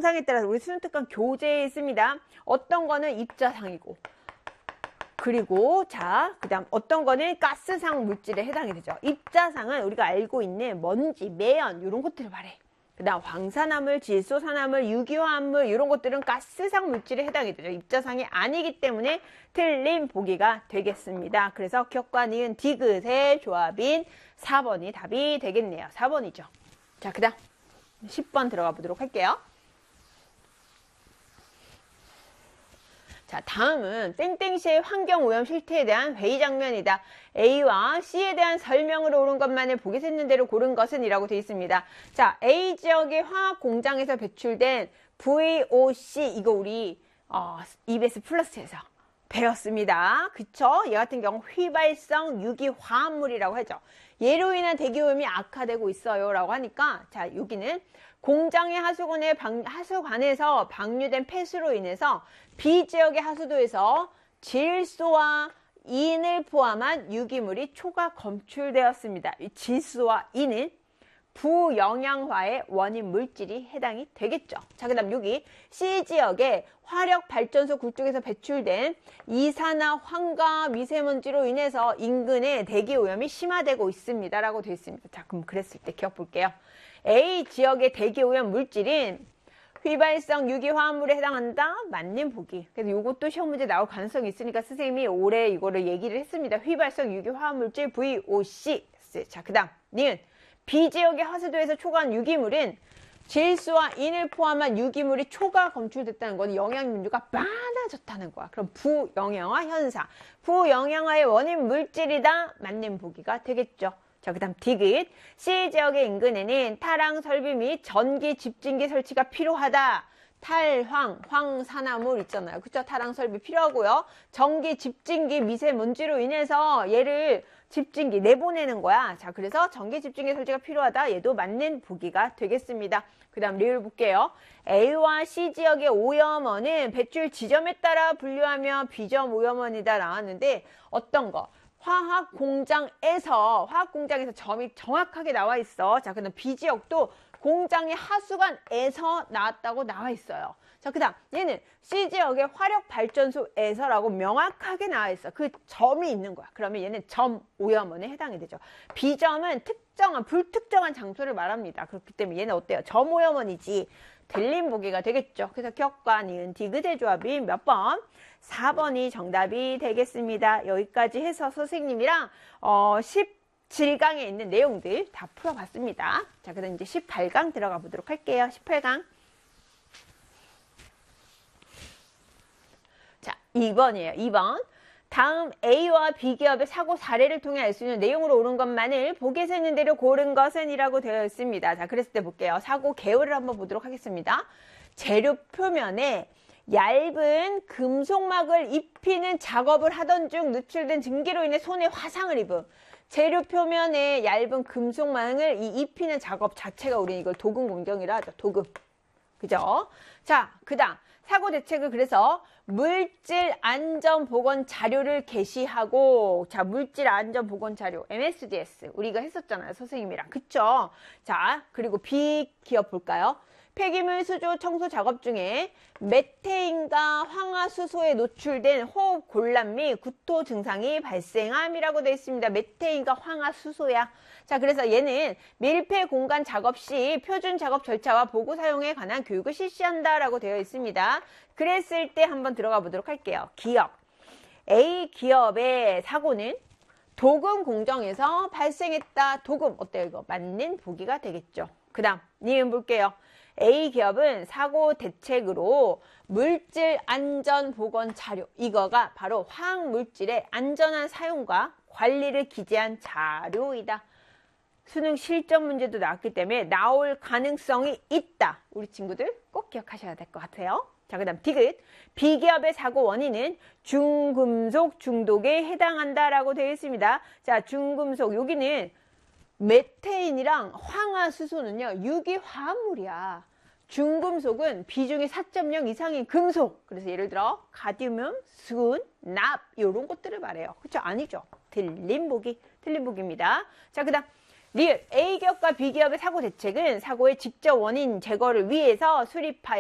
양상에 따라서 우리 수능 특강 교재에 있습니다. 어떤 거는 입자상이고, 그리고 자, 그 다음 어떤 거는 가스상 물질에 해당이 되죠. 입자상은 우리가 알고 있는 먼지, 매연 이런 것들을 말해. 그 다음 황산화물, 질소산화물, 유기화합물 이런 것들은 가스상 물질에 해당이 되죠. 입자상이 아니기 때문에 틀린 보기가 되겠습니다. 그래서 기억과 니은, 디귿의 조합인 4번이 답이 되겠네요. 4번이죠. 자, 그 다음 10번 들어가 보도록 할게요. 자, 다음은 땡땡시의 환경오염 실태에 대한 회의 장면이다. A와 C에 대한 설명으로 옳은 것만을 보기 샜는 대로 고른 것은 이라고 되어 있습니다. 자, A 지역의 화학 공장에서 배출된 VOC, 이거 우리 EBS 플러스에서 배웠습니다. 그쵸? 얘 같은 경우 휘발성 유기화합물이라고 하죠. 얘로 인한 대기오염이 악화되고 있어요 라고 하니까, 자, 여기는 공장의 하수관에서 방류된 폐수로 인해서 B지역의 하수도에서 질소와 인을 포함한 유기물이 초과 검출되었습니다. 이 질소와 인은 부영양화의 원인 물질이 해당이 되겠죠. 자, 그 다음 여기 C지역의 화력발전소 굴뚝에서 배출된 이산화황과 미세먼지로 인해서 인근의 대기오염이 심화되고 있습니다 라고 되어 있습니다. 자, 그럼 그랬을 때 기억 볼게요. A지역의 대기오염 물질인 휘발성 유기화합물에 해당한다? 맞는 보기. 그래서 이것도 시험 문제 나올 가능성이 있으니까 선생님이 올해 이거를 얘기를 했습니다. 휘발성 유기화합물질 VOC. 자, 그 다음 니은 B지역의 하수도에서 초과한 유기물은 질소와 인을 포함한 유기물이 초과 검출됐다는 건 영양분류가 많아졌다는 거야. 그럼 부영양화 현상. 부영양화의 원인 물질이다? 맞는 보기가 되겠죠. 자, 그 다음 디귿. C지역의 인근에는 탈항 설비 및 전기 집진기 설치가 필요하다. 황산화물 있잖아요. 그쵸? 탈항 설비 필요하고요. 전기 집진기 미세먼지로 인해서 얘를 집진기 내보내는 거야. 자, 그래서 전기 집진기 설치가 필요하다. 얘도 맞는 보기가 되겠습니다. 그 다음 리을 볼게요. A와 C지역의 오염원은 배출 지점에 따라 분류하며 B점 오염원이다 나왔는데 어떤 거? 화학공장에서 점이 정확하게 나와 있어. 자, 그다음 B지역도 공장의 하수관에서 나왔다고 나와 있어요. 자, 그 다음 얘는 C지역의 화력발전소에서라고 명확하게 나와 있어. 그 점이 있는 거야. 그러면 얘는 점 오염원에 해당이 되죠. B점은 불특정한 장소를 말합니다. 그렇기 때문에 얘는 어때요? 점 오염원이지. 틀린 보기가 되겠죠. 그래서 기억과 니은 디귿의 조합이 몇 번? 4번이 정답이 되겠습니다. 여기까지 해서 선생님이랑 17강에 있는 내용들 다 풀어봤습니다. 자, 그다음 이제 18강 들어가 보도록 할게요. 18강. 자, 2번이에요. 2번. 다음 A와 B기업의 사고 사례를 통해 알 수 있는 내용으로 옳은 것만을 보기에서 있는 대로 고른 것은 이라고 되어 있습니다. 자, 그랬을 때 볼게요. 사고 개요를 한번 보도록 하겠습니다. 재료 표면에 얇은 금속막을 입히는 작업을 하던 중 누출된 증기로 인해 손에 화상을 입음. 재료 표면에 얇은 금속망을 입히는 작업 자체가 우리는 이걸 도금 공정이라 하죠. 도금. 그죠? 자, 그 다음 사고 대책을 그래서 물질 안전 보건 자료를 게시하고, 자, 물질 안전 보건 자료 MSDS 우리가 했었잖아요, 선생님이랑. 그쵸? 자, 그리고 B 기업 볼까요? 폐기물 수조 청소 작업 중에 메테인과 황화수소에 노출된 호흡 곤란 및 구토 증상이 발생함이라고 되어 있습니다. 메테인과 황화수소야. 자, 그래서 얘는 밀폐 공간 작업 시 표준 작업 절차와 보고 사용에 관한 교육을 실시한다라고 되어 있습니다. 그랬을 때 한번 들어가 보도록 할게요. 기업. A 기업의 사고는 도금 공정에서 발생했다. 도금 어때요? 이거 맞는 보기가 되겠죠. 그 다음 니은 볼게요. A 기업은 사고 대책으로 물질 안전 보건 자료, 이거가 바로 화학 물질의 안전한 사용과 관리를 기재한 자료이다. 수능 실전 문제도 나왔기 때문에 나올 가능성이 있다. 우리 친구들 꼭 기억하셔야 될 것 같아요. 자, 그 다음 디귿. B기업의 사고 원인은 중금속 중독에 해당한다라고 되어 있습니다. 자, 중금속 여기는 메테인이랑 황화수소는요 유기화합물이야. 중금속은 비중이 4.0 이상인 금속. 그래서 예를 들어 가디움, 순, 납 이런 것들을 말해요. 그렇죠? 아니죠. 틀린 보기입니다. 자, 그다음 리을. A기업과 B기업의 사고 대책은 사고의 직접 원인 제거를 위해서 수립하여